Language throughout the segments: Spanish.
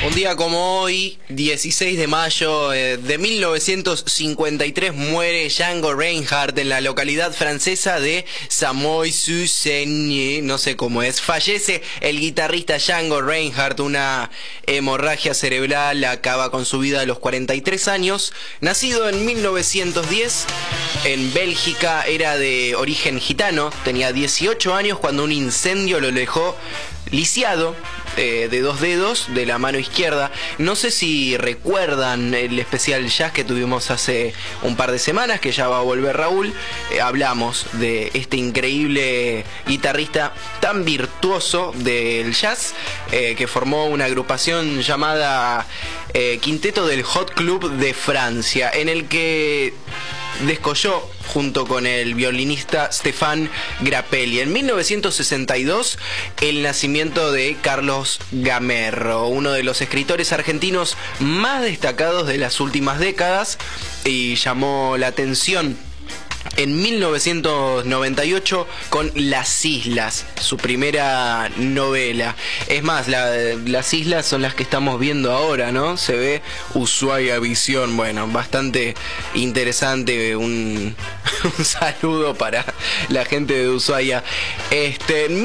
Un día como hoy, 16 de mayo de 1953, muere Django Reinhardt en la localidad francesa de Samoy-sur-Seine, no sé cómo es. Fallece el guitarrista Django Reinhardt, una hemorragia cerebral acaba con su vida a los 43 años. Nacido en 1910 en Bélgica, era de origen gitano, tenía 18 años cuando un incendio lo dejó lisiado de 2 dedos de la mano izquierda. No sé si recuerdan el especial jazz que tuvimos hace un par de semanas, que ya va a volver Raúl. Hablamos de este increíble guitarrista tan virtuoso del jazz, que formó una agrupación llamada Quinteto del Hot Club de Francia, en el que descolló junto con el violinista Stéphane Grappelli. En 1962, el nacimiento de Carlos Gamerro, uno de los escritores argentinos más destacados de las últimas décadas, y llamó la atención en 1998 con Las Islas, su primera novela. Es más, las islas son las que estamos viendo ahora, ¿no? Se ve Ushuaia Visión. Bueno, bastante interesante. Un saludo para la gente de Ushuaia. En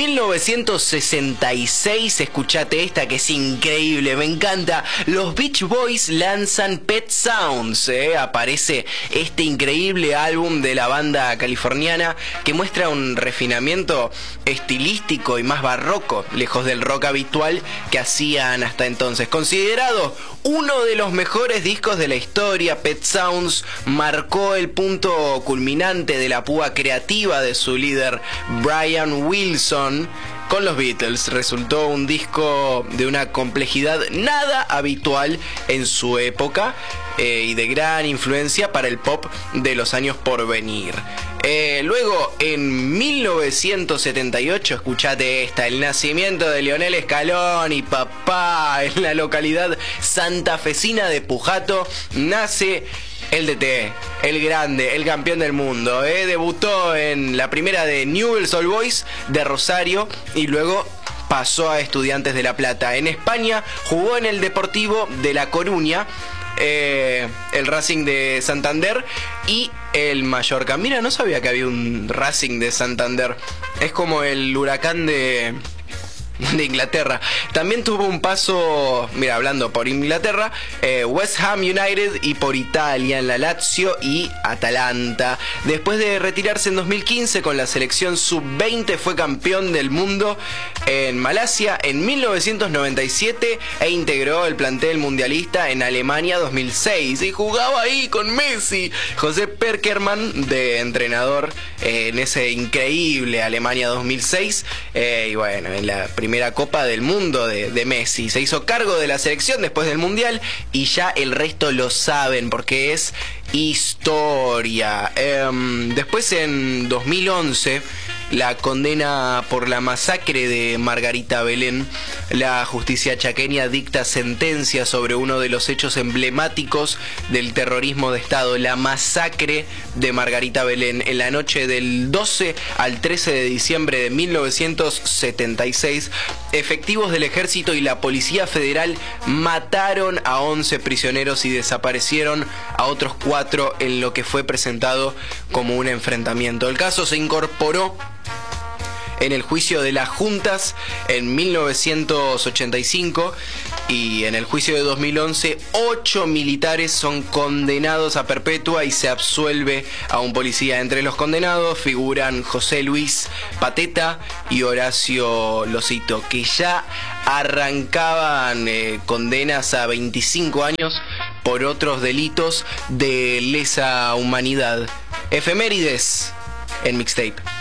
1966, escuchate esta que es increíble, me encanta. Los Beach Boys lanzan Pet Sounds. Aparece este increíble álbum de la banda californiana que muestra un refinamiento estilístico y más barroco, lejos del rock habitual que hacían hasta entonces. Considerado uno de los mejores discos de la historia, Pet Sounds marcó el punto culminante de la púa creativa de su líder Brian Wilson con los Beatles. Resultó un disco de una complejidad nada habitual en su época, y de gran influencia para el pop de los años por venir. Luego, en 1978, escuchate esta, el nacimiento de Lionel Scaloni, papá, en la localidad santafesina de Pujato, nace el DT, el grande, el campeón del mundo. Debutó en la primera de Newell's Old Boys de Rosario y luego pasó a Estudiantes de La Plata. En España jugó en el Deportivo de La Coruña, el Racing de Santander y el Mallorca. Mira, no sabía que había un Racing de Santander. Es como el Huracán de Inglaterra. También tuvo un paso, mira, hablando por Inglaterra, West Ham United, y por Italia en la Lazio y Atalanta. Después de retirarse en 2015 con la selección sub-20, fue campeón del mundo en Malasia en 1997 e integró el plantel mundialista en Alemania 2006 y jugaba ahí con Messi. José Perkerman de entrenador en ese increíble Alemania 2006, y bueno, en la primera Copa del Mundo de Messi. Se hizo cargo de la selección después del Mundial y ya el resto lo saben porque es historia. Después, en 2011, la condena por la masacre de Margarita Belén. La justicia chaqueña dicta sentencia sobre uno de los hechos emblemáticos del terrorismo de Estado, la masacre de Margarita Belén, en la noche del 12 al 13 de diciembre de 1976. Efectivos del ejército y la policía federal mataron a 11 prisioneros y desaparecieron a otros 4 en lo que fue presentado como un enfrentamiento. El caso se incorporó en el juicio de las juntas en 1985, y en el juicio de 2011 8 militares son condenados a perpetua y se absuelve a un policía. Entre los condenados figuran José Luis Pateta y Horacio Losito, que ya arrancaban condenas a 25 años por otros delitos de lesa humanidad. Efemérides en Mixtape.